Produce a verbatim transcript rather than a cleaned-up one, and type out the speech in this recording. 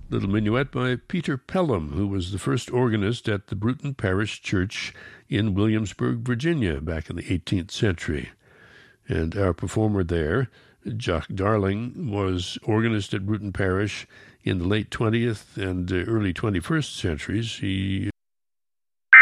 little minuet by Peter Pelham, who was the first organist at the Bruton Parish Church in Williamsburg, Virginia, back in the eighteenth century. And our performer there, Jock Darling, was organist at Bruton Parish in the late twentieth and early twenty-first centuries. He